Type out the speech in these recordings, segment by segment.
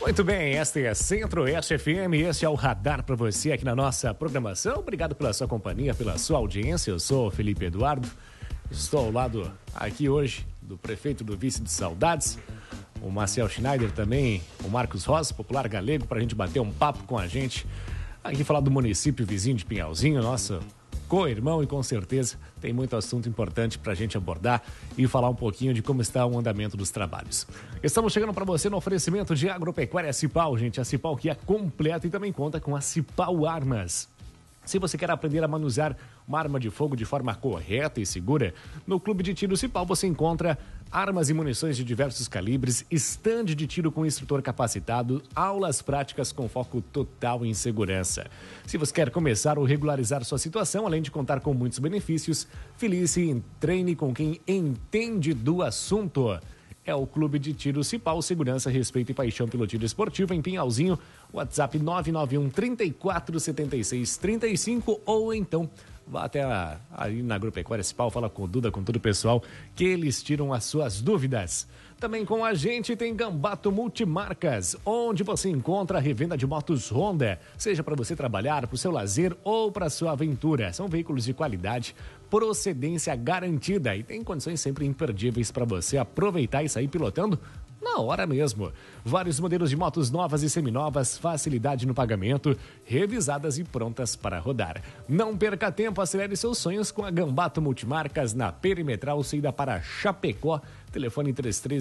Muito bem, esta é a Centro-Oeste FM, esse é o Radar para você aqui na nossa programação. Obrigado pela sua companhia, pela sua audiência. Eu sou o Felipe Eduardo, estou ao lado aqui hoje do prefeito do Vice de Saudades, o Marcel Schneider também, o Marcos Rosa, popular galego, para a gente bater um papo com a gente. Aqui falar do município vizinho de Pinhalzinho, nosso co-irmão, e com certeza tem muito assunto importante para a gente abordar e falar um pouquinho de como está o andamento dos trabalhos. Estamos chegando para você no oferecimento de Agropecuária Cipal, gente. A Cipal que é completa e também conta com a Cipal Armas. Se você quer aprender a manusear uma arma de fogo de forma correta e segura, no Clube de Tiro Cipal você encontra armas e munições de diversos calibres, estande de tiro com instrutor capacitado, aulas práticas com foco total em segurança. Se você quer começar ou regularizar sua situação, além de contar com muitos benefícios, filie-se e treine com quem entende do assunto. É o Clube de Tiro Cipal, segurança, respeito e paixão pelo tiro esportivo em Pinhalzinho. WhatsApp 991 34 76 35 ou então vá até aí na Agropecuária Cipal, fala com o Duda, com todo o pessoal, que eles tiram as suas dúvidas. Também com a gente tem Gambato Multimarcas, onde você encontra a revenda de motos Honda, seja para você trabalhar, para o seu lazer ou para a sua aventura. São veículos de qualidade, procedência garantida e tem condições sempre imperdíveis para você aproveitar e sair pilotando na hora mesmo. Vários modelos de motos novas e seminovas, facilidade no pagamento, revisadas e prontas para rodar. Não perca tempo, acelere seus sonhos com a Gambato Multimarcas na Perimetral, saída para Chapecó, telefone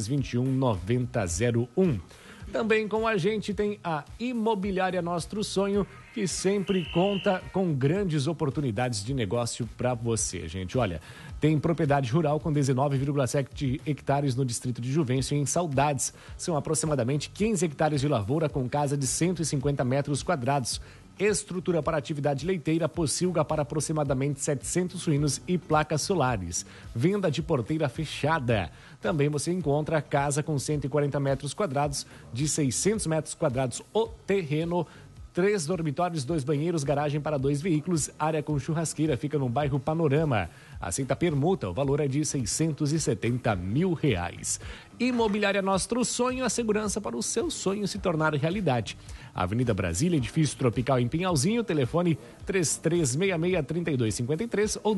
3321-9001. Também com a gente tem a Imobiliária Nostro Sonho, que sempre conta com grandes oportunidades de negócio para você, gente. Olha, tem propriedade rural com 19,7 hectares no distrito de Juvencio, em Saudades. São aproximadamente 15 hectares de lavoura com casa de 150 metros quadrados. Estrutura para atividade leiteira, pocilga para aproximadamente 700 suínos e placas solares. Venda de porteira fechada. Também você encontra casa com 140 metros quadrados, de 600 metros quadrados o terreno, 3 dormitórios, 2 banheiros, garagem para 2 veículos, área com churrasqueira, fica no bairro Panorama. Aceita permuta, o valor é de R$670 mil. Imobiliária Nostro Sonho, a segurança para o seu sonho se tornar realidade. Avenida Brasília, edifício Tropical em Pinhalzinho, telefone 3366-3253 ou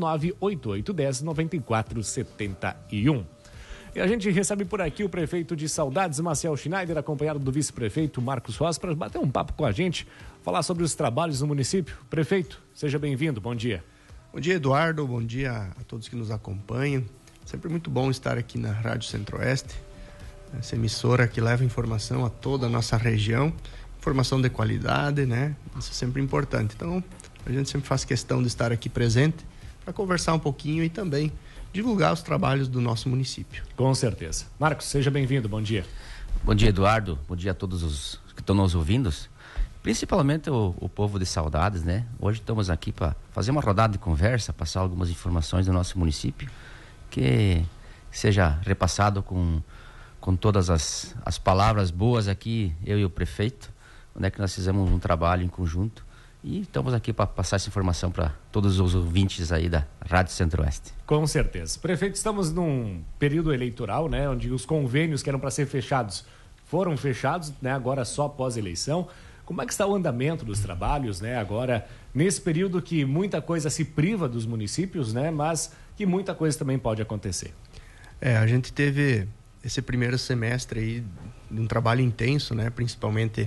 98810-9471. E a gente recebe por aqui o prefeito de Saudades, Marcel Schneider, acompanhado do vice-prefeito Marcos Rosa, para bater um papo com a gente, falar sobre os trabalhos no município. Prefeito, seja bem-vindo, bom dia. Bom dia, Eduardo, bom dia a todos que nos acompanham. Sempre muito bom estar aqui na Rádio Centro-Oeste, essa emissora que leva informação a toda a nossa região, informação de qualidade, né? Isso é sempre importante. Então, a gente sempre faz questão de estar aqui presente para conversar um pouquinho e também divulgar os trabalhos do nosso município. Com certeza. Marcos, seja bem-vindo, bom dia. Bom dia, Eduardo, bom dia a todos os que estão nos ouvindo, principalmente o povo de Saudades, né? Hoje estamos aqui para fazer uma rodada de conversa, passar algumas informações do nosso município, que seja repassado com todas as palavras boas aqui, eu e o prefeito, onde é que nós fizemos um trabalho em conjunto. E estamos aqui para passar essa informação para todos os ouvintes aí da Rádio Centro-Oeste. Com certeza. Prefeito, estamos num período eleitoral, né, onde os convênios que eram para ser fechados foram fechados, né, agora só após a eleição. Como é que está o andamento dos trabalhos, né, agora nesse período que muita coisa se priva dos municípios, né, mas que muita coisa também pode acontecer? A gente teve esse primeiro semestre aí de um trabalho intenso, né, principalmente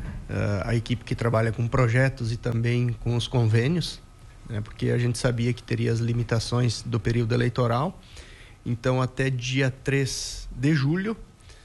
a equipe que trabalha com projetos e também com os convênios, né, porque a gente sabia que teria as limitações do período eleitoral. Então, até dia 3 de julho,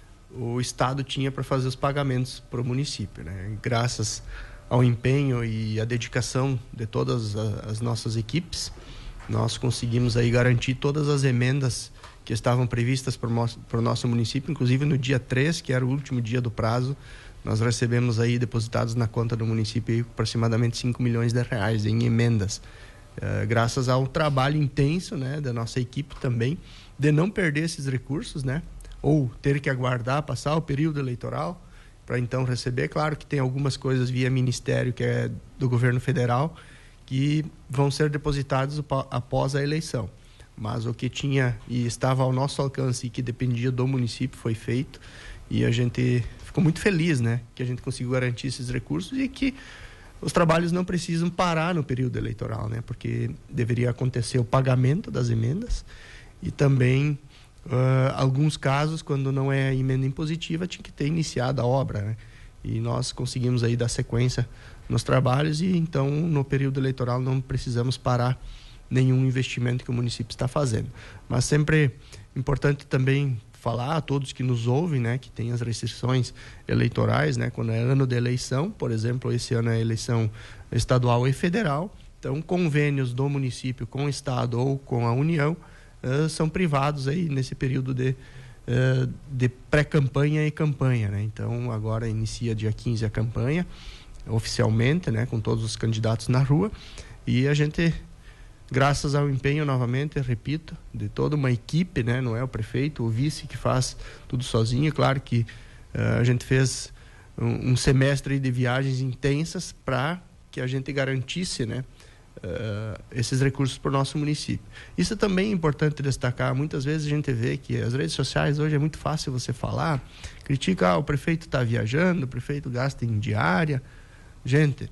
o Estado tinha para fazer os pagamentos para o município, né? Graças ao empenho e à dedicação de todas as nossas equipes, nós conseguimos aí garantir todas as emendas que estavam previstas para o nosso município, inclusive no dia 3, que era o último dia do prazo, nós recebemos aí depositados na conta do município aí, aproximadamente R$5 milhões em emendas, graças ao trabalho intenso, né, da nossa equipe também, de não perder esses recursos, né, ou ter que aguardar passar o período eleitoral para então receber. Claro que tem algumas coisas via ministério, que é do governo federal, que vão ser depositados após a eleição. Mas o que tinha e estava ao nosso alcance e que dependia do município foi feito. e a gente ficou muito feliz, né, que a gente conseguiu garantir esses recursos e que os trabalhos não precisam parar no período eleitoral, né, porque deveria acontecer o pagamento das emendas e também alguns casos, quando não é emenda impositiva, tinha que ter iniciado a obra, né, e nós conseguimos aí dar sequência nos trabalhos e então no período eleitoral não precisamos parar nenhum investimento que o município está fazendo. Mas sempre importante também falar a todos que nos ouvem, né, que tem as restrições eleitorais, né, quando é ano de eleição, por exemplo, esse ano é eleição estadual e federal, então convênios do município com o estado ou com a União são privados aí nesse período de pré-campanha e campanha, né? Então agora inicia dia 15 a campanha oficialmente, né, com todos os candidatos na rua, e a gente, graças ao empenho, novamente, repito, de toda uma equipe, né, não é o prefeito, o vice que faz tudo sozinho. Claro que a gente fez um semestre de viagens intensas para que a gente garantisse, né, esses recursos para o nosso município. Isso também é importante destacar. Muitas vezes a gente vê que as redes sociais hoje é muito fácil você falar, critica, o prefeito está viajando, o prefeito gasta em diária. Gente,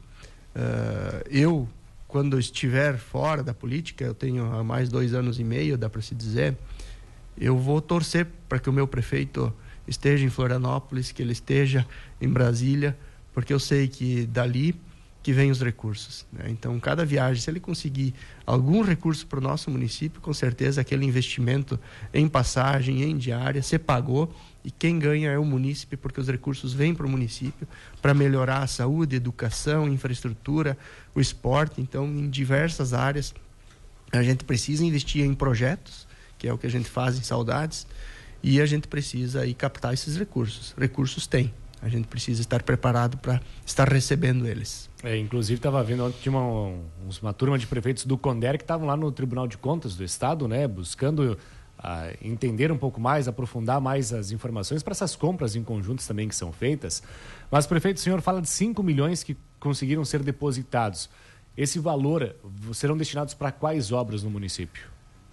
eu, quando estiver fora da política, eu tenho há mais 2 anos e meio, dá para se dizer, eu vou torcer para que o meu prefeito esteja em Florianópolis, que ele esteja em Brasília, porque eu sei que dali que vem os recursos, né? Então, cada viagem, se ele conseguir algum recurso para o nosso município, com certeza aquele investimento em passagem, em diária, se pagou, e quem ganha é o munícipe, porque os recursos vêm para o município para melhorar a saúde, educação, infraestrutura, o esporte. Então, em diversas áreas, a gente precisa investir em projetos, que é o que a gente faz em Saudades, e a gente precisa aí captar esses recursos. Recursos tem. A gente precisa estar preparado para estar recebendo eles. Inclusive, estava vendo ontem, tinha uma turma de prefeitos do Conder que estavam lá no Tribunal de Contas do Estado, né, buscando entender um pouco mais, aprofundar mais as informações para essas compras em conjuntos também que são feitas. Mas, prefeito, o senhor fala de 5 milhões que conseguiram ser depositados. Esse valor serão destinados para quais obras no município?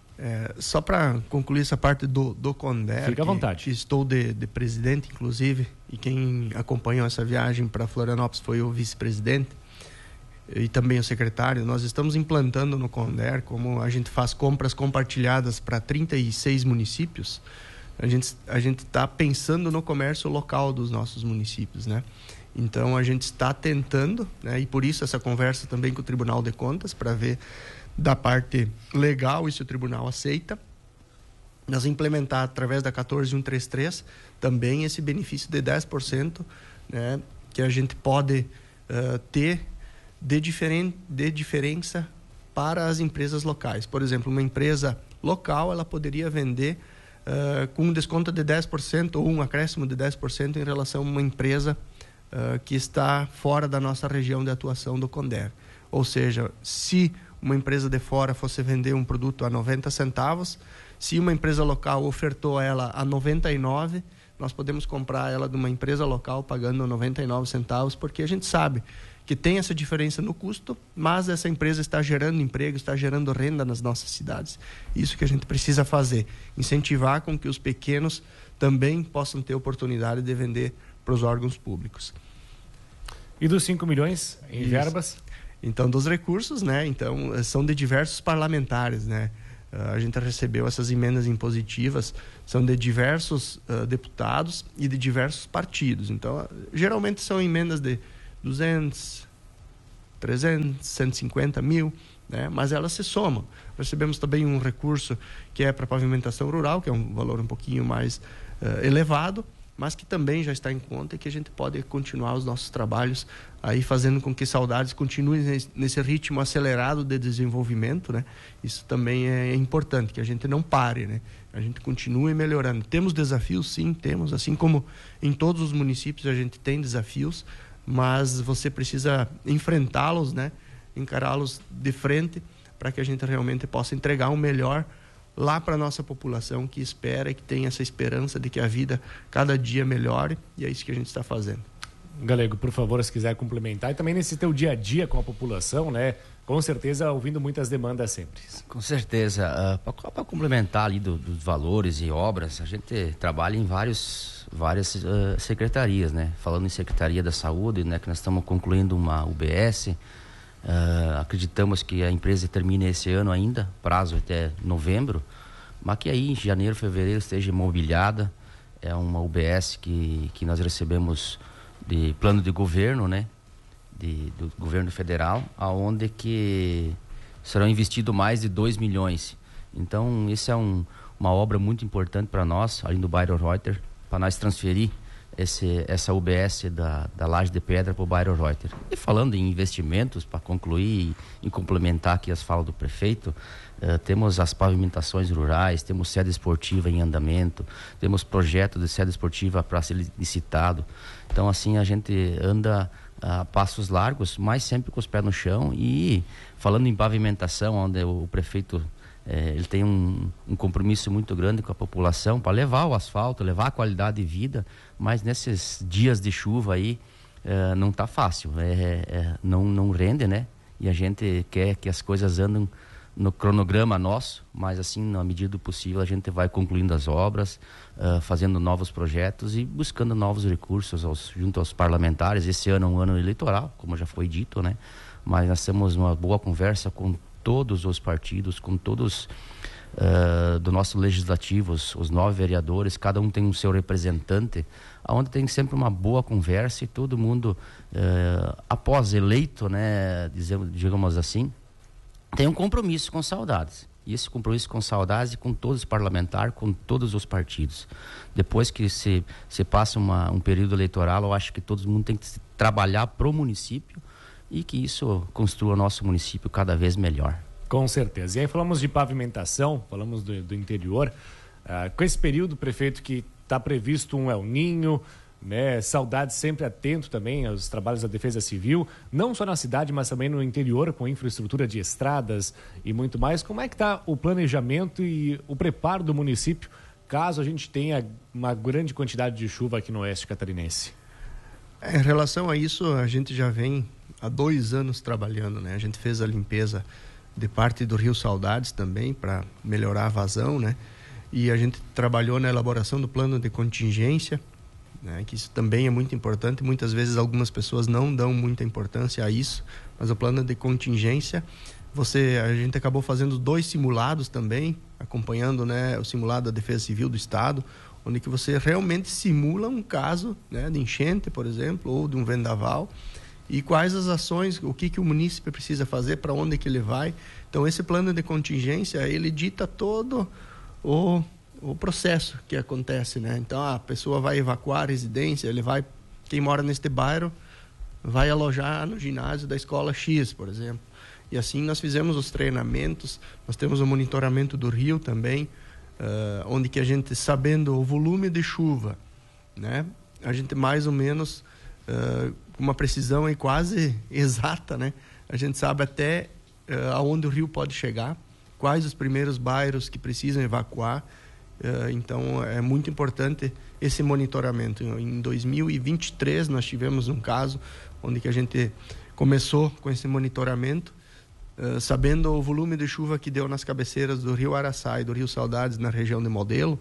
Só para concluir essa parte do Conder, fica à vontade. Que estou de presidente, inclusive, e quem acompanhou essa viagem para Florianópolis foi o vice-presidente e também o secretário. Nós estamos implantando no Conder, como a gente faz compras compartilhadas para 36 municípios, a gente está pensando no comércio local dos nossos municípios, né? Então a gente está tentando, né, e por isso essa conversa também com o Tribunal de Contas, para ver da parte legal e se o tribunal aceita, nós implementar através da 14133 também esse benefício de 10%, né, que a gente pode ter de diferença para as empresas locais. Por exemplo, uma empresa local, ela poderia vender com um desconto de 10% ou um acréscimo de 10% em relação a uma empresa que está fora da nossa região de atuação do Conder. Ou seja, se uma empresa de fora fosse vender um produto a 90 centavos, se uma empresa local ofertou ela a 99, nós podemos comprar ela de uma empresa local pagando 99 centavos, porque a gente sabe que tem essa diferença no custo, mas essa empresa está gerando emprego, está gerando renda nas nossas cidades. Isso que a gente precisa fazer, incentivar com que os pequenos também possam ter oportunidade de vender para os órgãos públicos. E dos 5 milhões em verbas? Então, dos recursos, né? Então, são de diversos parlamentares, né? A gente recebeu essas emendas impositivas, são de diversos deputados e de diversos partidos. Então, geralmente são emendas de 200, 300, 150 mil, né? Mas elas se somam. Recebemos também um recurso que é para pavimentação rural, que é um valor um pouquinho mais elevado, mas que também já está em conta e que a gente pode continuar os nossos trabalhos aí fazendo com que Saudades continue nesse ritmo acelerado de desenvolvimento, né? Isso também é importante, que a gente não pare, né? A gente continue melhorando. Temos desafios? Sim, temos. Assim como em todos os municípios a gente tem desafios, mas você precisa enfrentá-los, né? Encará-los de frente para que a gente realmente possa entregar o melhor lá para a nossa população que espera e que tem essa esperança de que a vida cada dia melhore, e é isso que a gente está fazendo. Galego, por favor, se quiser complementar, e também nesse teu dia a dia com a população, né? com certeza ouvindo muitas demandas sempre. Com certeza. Para complementar ali dos valores e obras, a gente trabalha em várias secretarias, né? Falando em Secretaria da Saúde, né, que nós estamos concluindo uma UBS. Acreditamos que a empresa termine esse ano ainda, prazo até novembro, mas que aí em janeiro, fevereiro esteja imobiliada. É uma UBS que nós recebemos de plano de governo, né? Do governo federal, aonde que serão investidos mais de 2 milhões. Então, isso é uma obra muito importante para nós, além do bairro Reuter, para nós transferir essa UBS da Laje de Pedra para o bairro Reuter. E falando em investimentos, para concluir e complementar aqui as falas do prefeito, temos as pavimentações rurais, temos sede esportiva em andamento, temos projeto de sede esportiva para ser licitado. Então, assim, a gente anda a passos largos, mas sempre com os pés no chão. E falando em pavimentação, onde o prefeito ele tem um compromisso muito grande com a população para levar o asfalto, levar a qualidade de vida, mas nesses dias de chuva aí não está fácil, não rende, né? E a gente quer que as coisas andem no cronograma nosso, mas assim, na medida do possível, a gente vai concluindo as obras, fazendo novos projetos e buscando novos recursos junto aos parlamentares. Esse ano é um ano eleitoral, como já foi dito, né? Mas nós temos uma boa conversa com todos os partidos, com todos do nosso legislativo, os 9 vereadores, cada um tem um seu representante, onde tem sempre uma boa conversa e todo mundo, após eleito, né, digamos assim, tem um compromisso com Saudades. E esse compromisso com Saudades, com todos os parlamentares, com todos os partidos. Depois que se passa um período eleitoral, eu acho que todo mundo tem que trabalhar para o município e que isso construa o nosso município cada vez melhor. Com certeza. E aí falamos de pavimentação, falamos do interior. Com esse período, prefeito, que está previsto um El Ninho, né? Saudades sempre atento também aos trabalhos da Defesa Civil, não só na cidade, mas também no interior, com infraestrutura de estradas e muito mais. Como é que está o planejamento e o preparo do município, caso a gente tenha uma grande quantidade de chuva aqui no oeste catarinense? Em relação a isso, a gente já vem há 2 anos trabalhando, né? A gente fez a limpeza de parte do Rio Saudades também, para melhorar a vazão, né? E a gente trabalhou na elaboração do plano de contingência, né, que isso também é muito importante. Muitas vezes algumas pessoas não dão muita importância a isso, mas o plano de contingência, a gente acabou fazendo 2 simulados também, acompanhando, né, o simulado da Defesa Civil do Estado, onde que você realmente simula um caso, né, de enchente, por exemplo, ou de um vendaval, e quais as ações, o que o município precisa fazer, para onde que ele vai. Então, esse plano de contingência, ele dita todo o processo que acontece, né? Então, a pessoa vai evacuar a residência, quem mora neste bairro vai alojar no ginásio da escola X, por exemplo. E assim nós fizemos os treinamentos, nós temos o monitoramento do rio também, onde que a gente, sabendo o volume de chuva, né? A gente mais ou menos, com uma precisão aí quase exata, né? A gente sabe até aonde o rio pode chegar, quais os primeiros bairros que precisam evacuar. Então é muito importante esse monitoramento. Em 2023 nós tivemos um caso onde que a gente começou com esse monitoramento, sabendo o volume de chuva que deu nas cabeceiras do Rio Araçá e do Rio Saudades, na região de Modelo.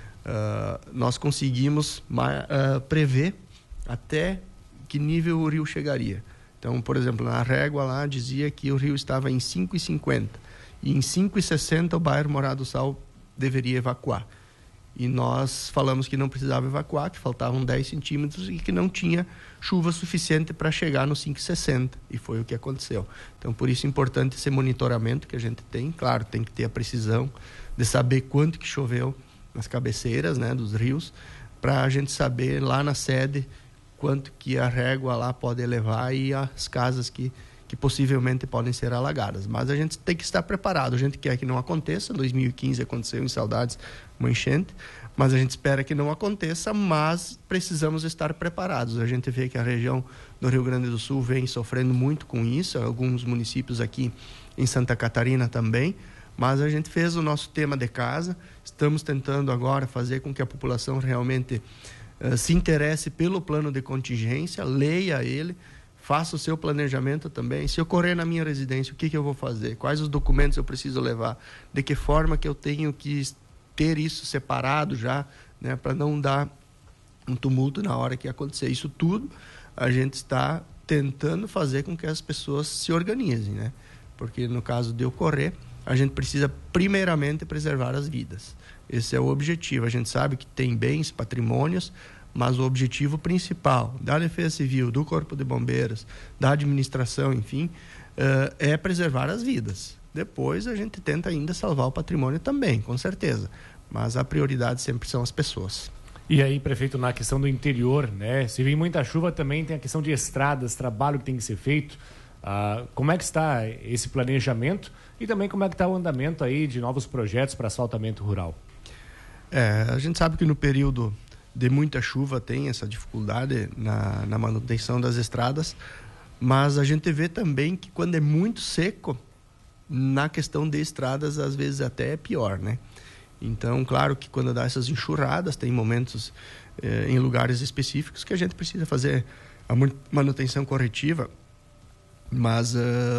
Nós conseguimos prever até que nível o rio chegaria. Então, por exemplo, na régua lá dizia que o rio estava em 5,50 e em 5,60 o bairro Morado do Sal deveria evacuar. E nós falamos que não precisava evacuar, que faltavam 10 centímetros e que não tinha chuva suficiente para chegar nos 5,60. E foi o que aconteceu. Então, por isso é importante esse monitoramento que a gente tem. Claro, tem que ter a precisão de saber quanto que choveu nas cabeceiras, né, dos rios, para a gente saber lá na sede quanto que a régua lá pode elevar e as casas que possivelmente podem ser alagadas. Mas a gente tem que estar preparado. A gente quer que não aconteça. Em 2015 aconteceu em Saudades uma enchente, mas a gente espera que não aconteça, mas precisamos estar preparados. A gente vê que a região do Rio Grande do Sul vem sofrendo muito com isso, alguns municípios aqui em Santa Catarina também, mas a gente fez o nosso tema de casa. Estamos tentando agora fazer com que a população realmente se interesse pelo plano de contingência, leia ele, faça o seu planejamento também. Se ocorrer na minha residência, o que eu vou fazer? Quais os documentos eu preciso levar? De que forma que eu tenho que ter isso separado já, né, para não dar um tumulto na hora que acontecer. Isso tudo a gente está tentando fazer com que as pessoas se organizem, né? Porque no caso de ocorrer, a gente precisa primeiramente preservar as vidas. Esse é o objetivo. A gente sabe que tem bens, patrimônios, mas o objetivo principal da Defesa Civil, do Corpo de Bombeiros, da administração, enfim, é preservar as vidas. Depois a gente tenta ainda salvar o patrimônio também, com certeza. Mas a prioridade sempre são as pessoas. E aí, prefeito, na questão do interior, né? Se vem muita chuva também tem a questão de estradas, trabalho que tem que ser feito. Como é que está esse planejamento e também como é que está o andamento aí de novos projetos para asfaltamento rural? A gente sabe que no período de muita chuva tem essa dificuldade na manutenção das estradas, mas a gente vê também que quando é muito seco, na questão de estradas, às vezes até é pior, né? Então, claro que quando dá essas enxurradas, tem momentos em lugares específicos que a gente precisa fazer a manutenção corretiva, mas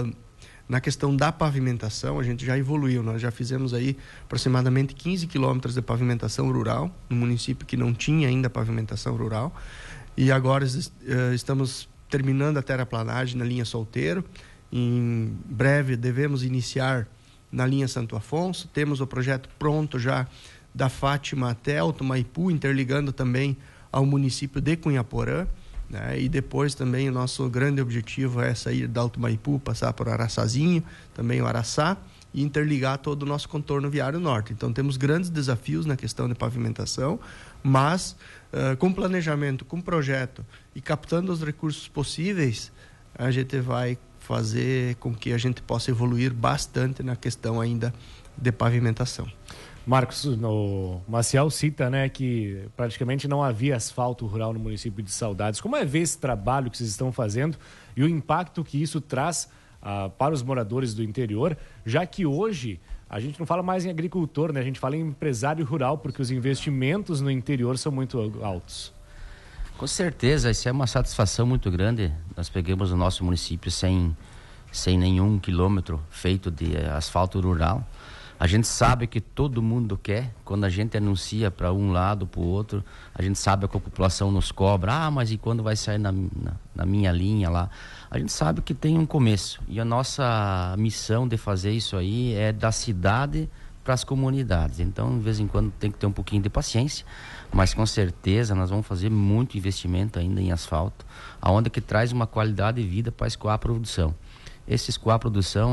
na questão da pavimentação, a gente já evoluiu. Nós já fizemos aí aproximadamente 15 quilômetros de pavimentação rural, no município que não tinha ainda pavimentação rural, e agora estamos terminando a terraplanagem na linha Solteiro. Em breve devemos iniciar na linha Santo Afonso. Temos o projeto pronto já da Fátima até Alto Maipu, interligando também ao município de Cunhaporã, né? E depois também o nosso grande objetivo é sair da Alto Maipu, passar por Araçazinho, também o Araçá, e interligar todo o nosso contorno viário norte. Então temos grandes desafios na questão de pavimentação, mas com planejamento, com projeto e captando os recursos possíveis, a gente vai fazer com que a gente possa evoluir bastante na questão ainda de pavimentação. Marcos, o Maciel cita, né, que praticamente não havia asfalto rural no município de Saudades. Como é ver esse trabalho que vocês estão fazendo e o impacto que isso traz para os moradores do interior, já que hoje a gente não fala mais em agricultor, né? A gente fala em empresário rural, porque os investimentos no interior são muito altos. Com certeza, isso é uma satisfação muito grande. Nós pegamos o nosso município sem nenhum quilômetro feito de asfalto rural. A gente sabe que todo mundo quer. Quando a gente anuncia para um lado, para o outro, a gente sabe que a população nos cobra. Mas e quando vai sair na minha linha lá? A gente sabe que tem um começo. E a nossa missão de fazer isso aí é da cidade para as comunidades. Então, de vez em quando, tem que ter um pouquinho de paciência. Mas com certeza nós vamos fazer muito investimento ainda em asfalto, aonde que traz uma qualidade de vida para a escoar a produção. Esse escoar a produção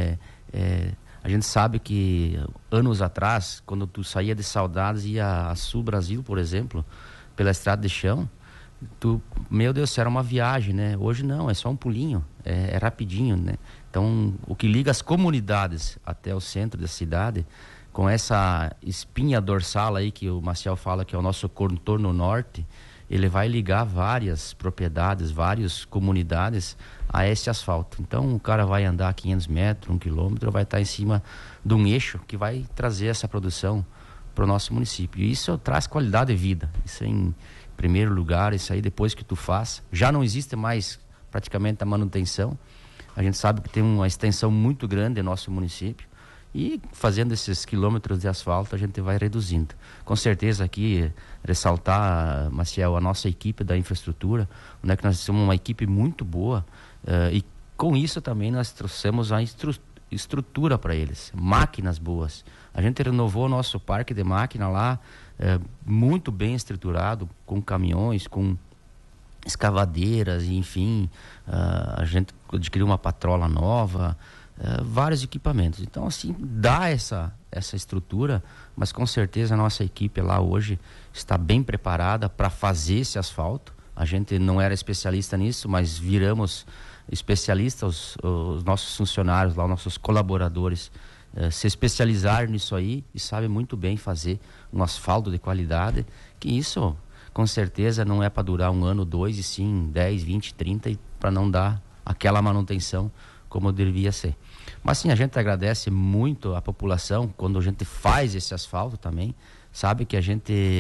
a gente sabe que anos atrás, quando tu saía de Saudades e ia a Sul Brasil, por exemplo, pela estrada de chão, meu Deus, era uma viagem, né? Hoje não, é só um pulinho, é rapidinho, né? Então, o que liga as comunidades até o centro da cidade, com essa espinha dorsal aí que o Maciel fala que é o nosso contorno norte, ele vai ligar várias propriedades, várias comunidades a esse asfalto. Então o cara vai andar 500 metros, 1 quilômetro, vai estar em cima de um eixo que vai trazer essa produção para o nosso município. E isso traz qualidade de vida. Isso em primeiro lugar, isso aí depois que tu faz. Já não existe mais praticamente a manutenção. A gente sabe que tem uma extensão muito grande no nosso município. E fazendo esses quilômetros de asfalto, a gente vai reduzindo. Com certeza aqui, ressaltar, Maciel, a nossa equipe da infraestrutura, onde é que nós somos uma equipe muito boa, e com isso também nós trouxemos a estrutura para eles, máquinas boas. A gente renovou o nosso parque de máquina lá, muito bem estruturado, com caminhões, com escavadeiras, enfim, a gente adquiriu uma patrola nova, vários equipamentos. Então, assim, dá essa estrutura, mas com certeza a nossa equipe lá hoje está bem preparada para fazer esse asfalto. A gente não era especialista nisso, mas viramos especialistas, os nossos funcionários lá, os nossos colaboradores, se especializaram nisso aí e sabem muito bem fazer um asfalto de qualidade, que isso, com certeza, não é para durar 1 ano, 2, e sim 10, 20, 30, e para não dar aquela manutenção como devia ser. Mas sim, a gente agradece muito a população quando a gente faz esse asfalto também, sabe que a gente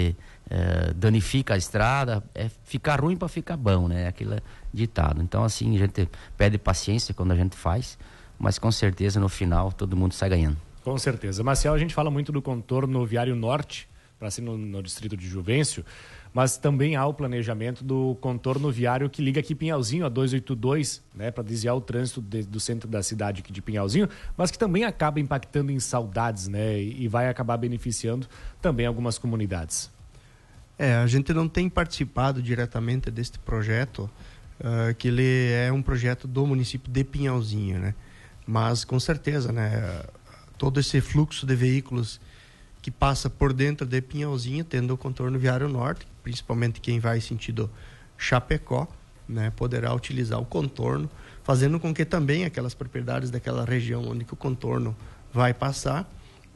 danifica a estrada, é ficar ruim para ficar bom, né? Aquilo é ditado. Então, assim, a gente pede paciência quando a gente faz, mas com certeza no final todo mundo sai ganhando. Com certeza. Marcial, a gente fala muito do contorno viário norte, para ser no distrito de Juvencio, mas também há o planejamento do contorno viário que liga aqui Pinhalzinho a 282, né, para desviar o trânsito do centro da cidade aqui de Pinhalzinho, mas que também acaba impactando em Saudades, né, e vai acabar beneficiando também algumas comunidades. A gente não tem participado diretamente deste projeto, que ele é um projeto do município de Pinhalzinho, né? Mas com certeza, né, todo esse fluxo de veículos que passa por dentro de Pinhalzinho, tendo o contorno viário norte, principalmente quem vai sentido Chapecó, né, poderá utilizar o contorno, fazendo com que também aquelas propriedades daquela região onde que o contorno vai passar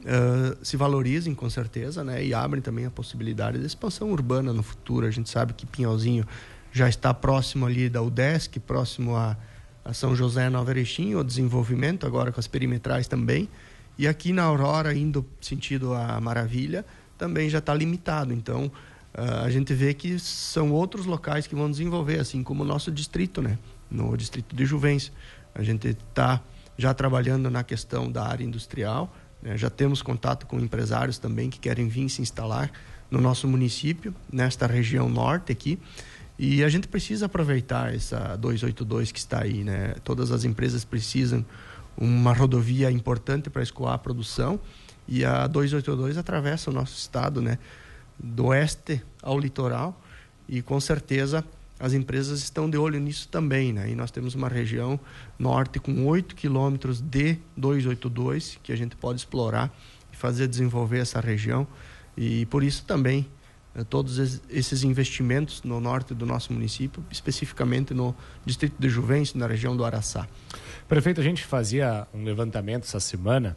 se valorizem com certeza, né, e abrem também a possibilidade de expansão urbana no futuro. A gente sabe que Pinhalzinho já está próximo ali da UDESC, próximo a São José, Nova Erechim, o desenvolvimento agora com as perimetrais também, e aqui na Aurora, indo sentido a Maravilha, também já está limitado. Então a gente vê que são outros locais que vão desenvolver, assim como o nosso distrito, né, no distrito de Juvencio. A gente está já trabalhando na questão da área industrial, já temos contato com empresários também que querem vir se instalar no nosso município, nesta região norte aqui, e a gente precisa aproveitar essa 282 que está aí, né? Todas as empresas precisam uma rodovia importante para escoar a produção, e a 282 atravessa o nosso estado, né, do oeste ao litoral, e com certeza as empresas estão de olho nisso também, né? E nós temos uma região norte com 8 quilômetros de 282 que a gente pode explorar e fazer desenvolver essa região, e por isso também todos esses investimentos no norte do nosso município, especificamente no distrito de Juvencio, na região do Araçá. Prefeito, a gente fazia um levantamento essa semana,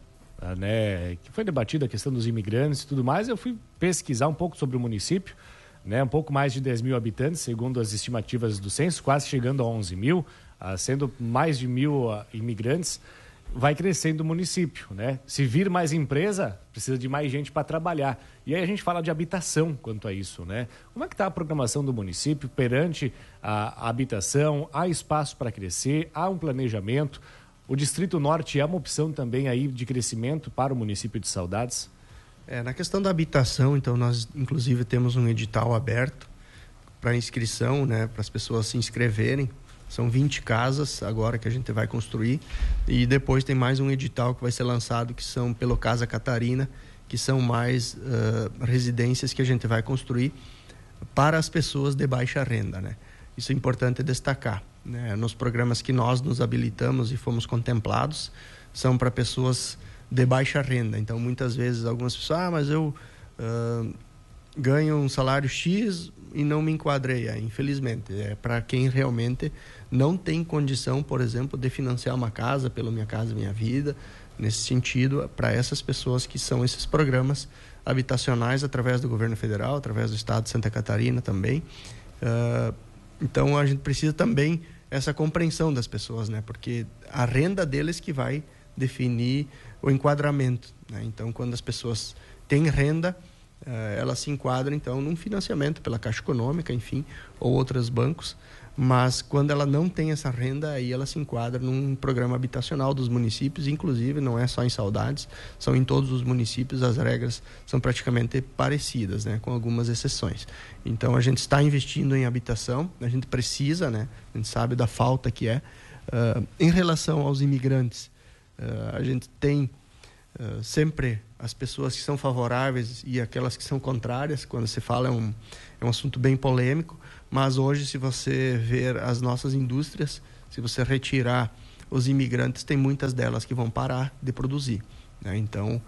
né, que foi debatida a questão dos imigrantes e tudo mais. Eu fui pesquisar um pouco sobre o município, né, um pouco mais de 10 mil habitantes, segundo as estimativas do censo, quase chegando a 11 mil, sendo mais de 1.000 imigrantes. Vai crescendo o município, né? Se vir mais empresa, precisa de mais gente para trabalhar. E aí a gente fala de habitação quanto a isso, né? Como é que está a programação do município perante a habitação? Há espaço para crescer? Há um planejamento? O Distrito Norte é uma opção também aí de crescimento para o município de Saudades? Na questão da habitação, então, nós inclusive temos um edital aberto para inscrição, né? Para as pessoas se inscreverem. São 20 casas agora que a gente vai construir, e depois tem mais um edital que vai ser lançado, que são pelo Casa Catarina, que são mais residências que a gente vai construir para as pessoas de baixa renda, né? Isso é importante destacar, né? Nos programas que nós nos habilitamos e fomos contemplados, são para pessoas de baixa renda. Então, muitas vezes, algumas pessoas, mas eu ganho um salário X e não me enquadrei. Infelizmente, é para quem realmente não tem condição, por exemplo, de financiar uma casa pelo Minha Casa Minha Vida. Nesse sentido, para essas pessoas que são esses programas habitacionais através do governo federal, através do estado de Santa Catarina também. Então, a gente precisa também essa compreensão das pessoas, né? Porque a renda deles que vai definir o enquadramento, né? Então, quando as pessoas têm renda, elas se enquadram, então, num financiamento pela Caixa Econômica, enfim, ou outros bancos. Mas quando ela não tem essa renda, aí ela se enquadra num programa habitacional dos municípios, inclusive não é só em Saudades, são em todos os municípios, as regras são praticamente parecidas, né, com algumas exceções. Então a gente está investindo em habitação, a gente precisa, né, a gente sabe da falta que é. Em relação aos imigrantes, a gente tem sempre as pessoas que são favoráveis e aquelas que são contrárias. Quando se fala é um assunto bem polêmico, mas hoje, se você ver as nossas indústrias, se você retirar os imigrantes, tem muitas delas que vão parar de produzir, né? Então,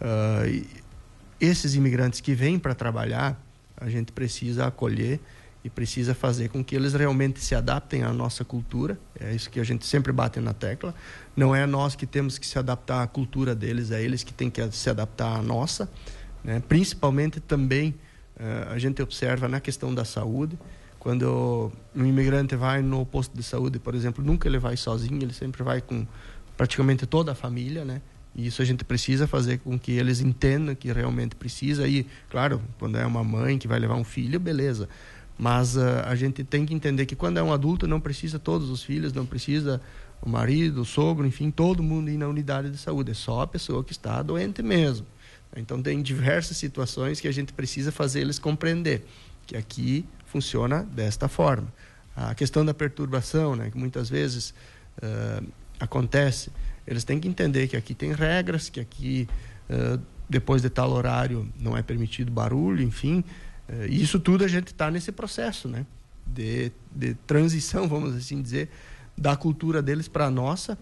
esses imigrantes que vêm para trabalhar, a gente precisa acolher e precisa fazer com que eles realmente se adaptem à nossa cultura. É isso que a gente sempre bate na tecla. Não é nós que temos que se adaptar à cultura deles, é eles que têm que se adaptar à nossa, né? Principalmente também a gente observa na questão da saúde. Quando um imigrante vai no posto de saúde, por exemplo, nunca ele vai sozinho, ele sempre vai com praticamente toda a família, né? E isso a gente precisa fazer com que eles entendam que realmente precisa. E, claro, quando é uma mãe que vai levar um filho, beleza. Mas a gente tem que entender que quando é um adulto, não precisa todos os filhos, não precisa o marido, o sogro, enfim, todo mundo ir na unidade de saúde. É só a pessoa que está doente mesmo. Então, tem diversas situações que a gente precisa fazer eles compreender que aqui funciona desta forma. A questão da perturbação, né, que muitas vezes acontece, eles têm que entender que aqui tem regras, que aqui depois de tal horário não é permitido barulho, enfim. E isso tudo a gente está nesse processo, né, de transição, vamos assim dizer, da cultura deles para a nossa.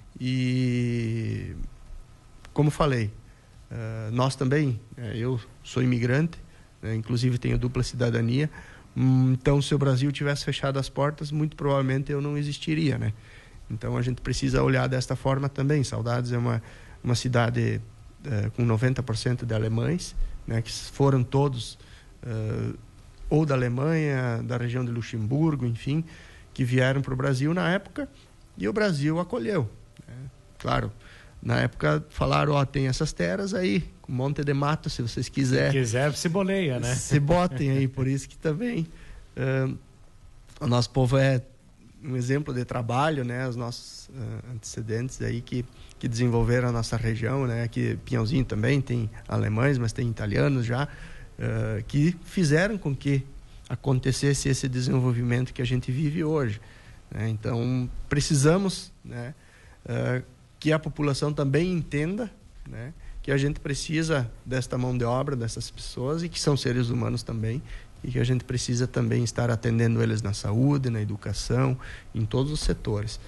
E, como falei, nós também, eu sou imigrante, né, inclusive tenho dupla cidadania. Então, se o Brasil tivesse fechado as portas, muito provavelmente eu não existiria, né? Então, a gente precisa olhar desta forma também. Saudades é uma cidade com 90% de alemães, né, que foram todos ou da Alemanha, da região de Luxemburgo, enfim, que vieram para o Brasil na época, e o Brasil acolheu, né? Claro, na época falaram, tem essas terras aí, com um monte de mato, se vocês quiserem. Se quiser, se boleia, né? Se botem aí, por isso que também o nosso povo é um exemplo de trabalho, né? Os nossos antecedentes aí que desenvolveram a nossa região, né? Aqui Pinhalzinho também tem alemães, mas tem italianos já, que fizeram com que acontecesse esse desenvolvimento que a gente vive hoje, né? Então, precisamos, né, que a população também entenda, né, que a gente precisa desta mão de obra, dessas pessoas, e que são seres humanos também, e que a gente precisa também estar atendendo eles na saúde, na educação, em todos os setores.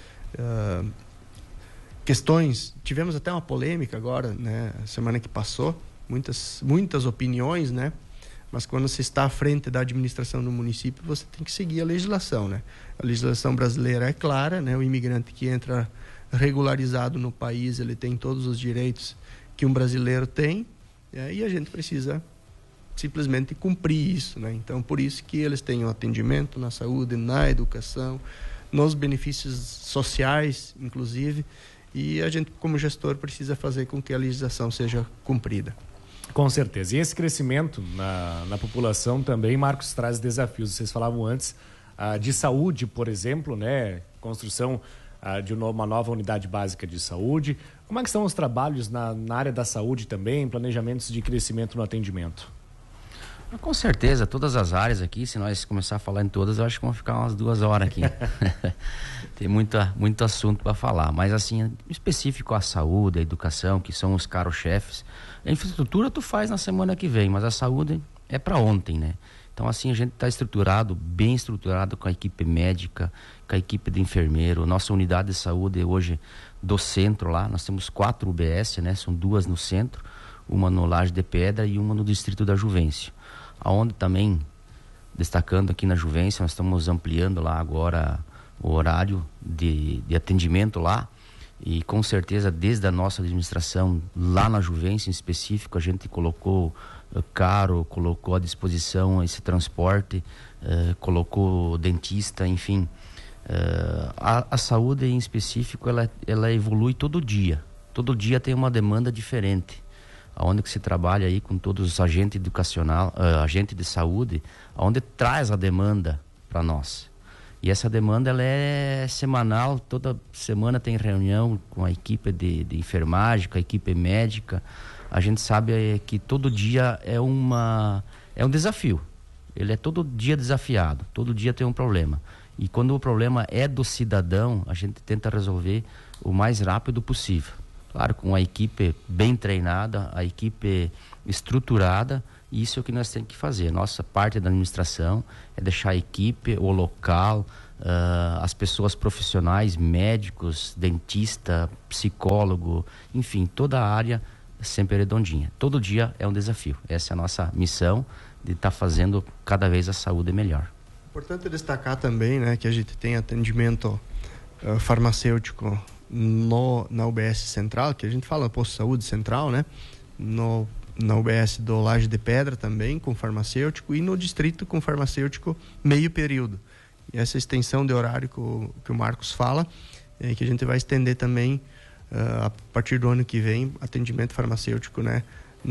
Questões, tivemos até uma polêmica agora, né, semana que passou, muitas opiniões, né, mas quando você está à frente da administração do município, você tem que seguir a legislação, né? A legislação brasileira é clara, né? O imigrante que entra regularizado no país, ele tem todos os direitos que um brasileiro tem, e a gente precisa simplesmente cumprir isso, né? Então, por isso que eles têm o atendimento na saúde, na educação, nos benefícios sociais, inclusive, e a gente, como gestor, precisa fazer com que a legislação seja cumprida. Com certeza. E esse crescimento na população também, Marcos, traz desafios. Vocês falavam antes de saúde, por exemplo, né? Construção de uma nova unidade básica de saúde. Como é que estão os trabalhos na área da saúde também, planejamentos de crescimento no atendimento? Com certeza, todas as áreas aqui, se nós começar a falar em todas, eu acho que vamos ficar umas 2 horas aqui. Tem muito assunto para falar, mas assim, específico a saúde, a educação, que são os caros-chefes. A infraestrutura tu faz na semana que vem, mas a saúde é para ontem, né? Então assim, a gente está bem estruturado com a equipe médica, com a equipe de enfermeiro. Nossa unidade de saúde hoje do centro lá, nós temos 4 UBS, né? São 2 no centro, uma no Laje de Pedra e uma no distrito da Juvencio. Aonde também, destacando aqui na Juvencio, nós estamos ampliando lá agora o horário de atendimento lá, e com certeza desde a nossa administração lá na Juvencio em específico, a gente colocou colocou à disposição esse transporte, colocou dentista, enfim. A saúde em específico, ela evolui todo dia tem uma demanda diferente. Onde que se trabalha aí com todos os agentes agentes de saúde, onde traz a demanda para nós. E essa demanda, ela é semanal, toda semana tem reunião com a equipe de enfermagem, com a equipe médica. A gente sabe que todo dia é um desafio. Ele é todo dia desafiado, todo dia tem um problema. E quando o problema é do cidadão, a gente tenta resolver o mais rápido possível. Claro, com a equipe bem treinada, a equipe estruturada, e isso é o que nós temos que fazer. Nossa parte da administração é deixar a equipe, o local, as pessoas profissionais, médicos, dentista, psicólogo, enfim, toda a área sempre redondinha. Todo dia é um desafio. Essa é a nossa missão de estar fazendo cada vez a saúde melhor. Importante destacar também, né, que a gente tem atendimento farmacêutico na UBS Central, que a gente fala posto de saúde central, né? Na UBS do Laje de Pedra também, com farmacêutico, e no distrito com farmacêutico meio período. E essa extensão de horário que o Marcos fala, que a gente vai estender também a partir do ano que vem, atendimento farmacêutico, né,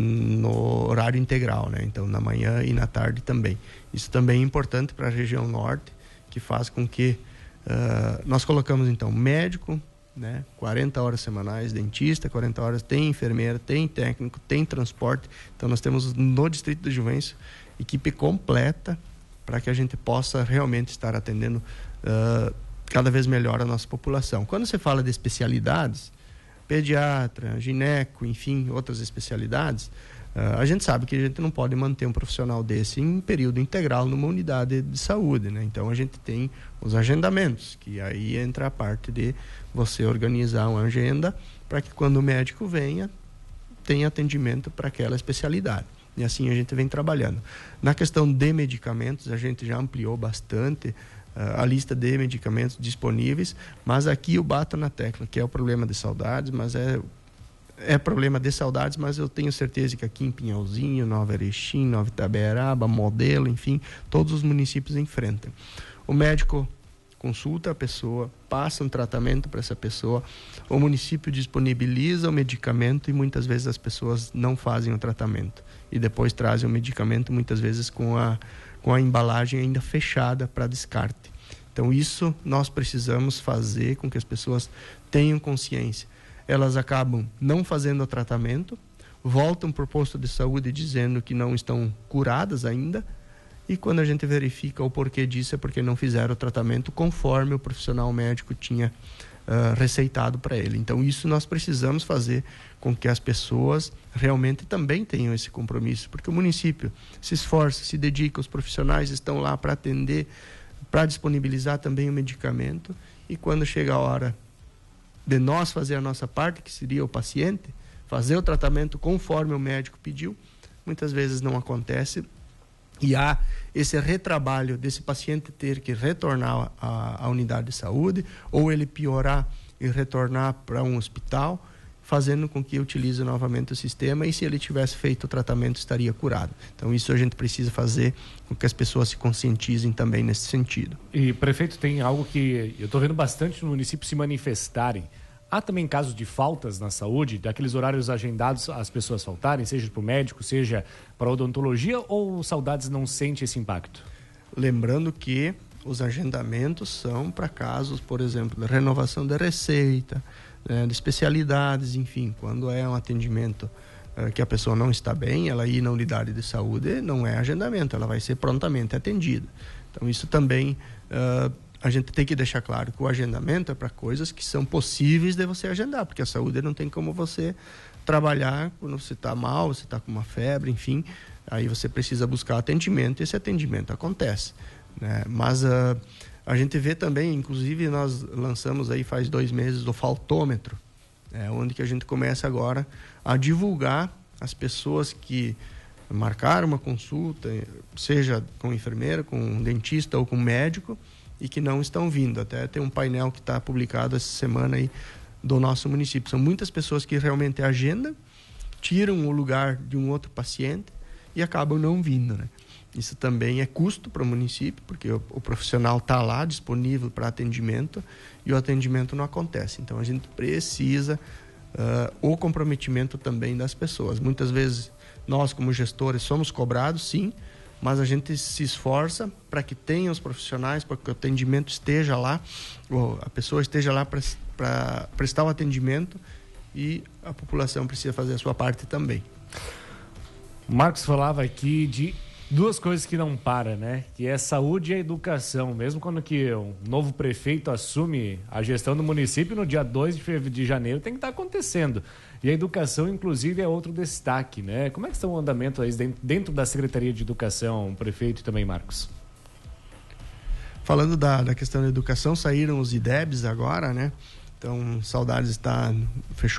no horário integral, né? Então, na manhã e na tarde também. Isso também é importante para a região norte, que faz com que nós colocamos, então, médico, né, 40 horas semanais, dentista, 40 horas, tem enfermeira, tem técnico, tem transporte. Então, nós temos no Distrito de Juvencio equipe completa para que a gente possa realmente estar atendendo cada vez melhor a nossa população. Quando você fala de especialidades, pediatra, gineco, enfim, outras especialidades, a gente sabe que a gente não pode manter um profissional desse em período integral numa unidade de saúde, né? Então a gente tem os agendamentos, que aí entra a parte de você organizar uma agenda para que quando o médico venha, tenha atendimento para aquela especialidade. E assim a gente vem trabalhando. Na questão de medicamentos, a gente já ampliou bastante a lista de medicamentos disponíveis, mas aqui eu bato na tecla, que é o problema de saudades, mas é problema de saudades, mas eu tenho certeza que aqui em Pinhalzinho, Nova Erechim, Nova Itaberaba, Modelo, enfim, todos os municípios enfrentam. O médico consulta a pessoa, passa um tratamento para essa pessoa, o município disponibiliza o medicamento e muitas vezes as pessoas não fazem o tratamento e depois trazem o medicamento muitas vezes com a embalagem ainda fechada para descarte. Então isso nós precisamos fazer com que as pessoas tenham consciência. Elas acabam não fazendo o tratamento, voltam para o posto de saúde dizendo que não estão curadas ainda, e quando a gente verifica o porquê disso é porque não fizeram o tratamento conforme o profissional médico tinha receitado para ele. Então isso nós precisamos fazer com que as pessoas realmente também tenham esse compromisso, porque o município se esforça, se dedica, os profissionais estão lá para atender, para disponibilizar também o medicamento, e quando chega a hora de nós fazer a nossa parte, que seria o paciente, fazer o tratamento conforme o médico pediu, muitas vezes não acontece, e há esse retrabalho desse paciente ter que retornar à unidade de saúde, ou ele piorar e retornar para um hospital, fazendo com que utilize novamente o sistema, e se ele tivesse feito o tratamento estaria curado. Então isso a gente precisa fazer com que as pessoas se conscientizem também nesse sentido. E prefeito, tem algo que eu estou vendo bastante no município se manifestarem. Há também casos de faltas na saúde, daqueles horários agendados as pessoas faltarem, seja para o médico, seja para a odontologia, ou saudades não sente esse impacto? Lembrando que os agendamentos são para casos, por exemplo, de renovação da receita, de especialidades, enfim, quando é um atendimento que a pessoa não está bem, ela ir na unidade de saúde, não é agendamento, ela vai ser prontamente atendida. Então isso também a gente tem que deixar claro que o agendamento é para coisas que são possíveis de você agendar, porque a saúde não tem como você trabalhar quando você está mal, você está com uma febre, enfim, aí você precisa buscar atendimento e esse atendimento acontece, né? Mas a gente vê também, inclusive nós lançamos aí faz 2 meses o faltômetro, onde que a gente começa agora a divulgar as pessoas que marcaram uma consulta, seja com enfermeira, com dentista ou com médico, e que não estão vindo. Até tem um painel que está publicado essa semana aí do nosso município. São muitas pessoas que realmente agendam, tiram o lugar de um outro paciente e acabam não vindo, né? Isso também é custo para o município, porque o profissional está lá disponível para atendimento e o atendimento não acontece. Então a gente precisa o comprometimento também das pessoas. Muitas vezes nós como gestores somos cobrados, sim, mas a gente se esforça para que tenha os profissionais, para que o atendimento esteja lá, a pessoa esteja lá para prestar o atendimento, e a população precisa fazer a sua parte também. O Marcos falava aqui de 2 coisas que não param, né? Que é saúde e a educação. Mesmo quando que um novo prefeito assume a gestão do município, no dia 2 de janeiro tem que estar acontecendo. E a educação, inclusive, é outro destaque, né? Como é que está o andamento aí dentro da Secretaria de Educação, prefeito e também Marcos? Falando da questão da educação, saíram os IDEBs agora, né? Então, Saudades fechou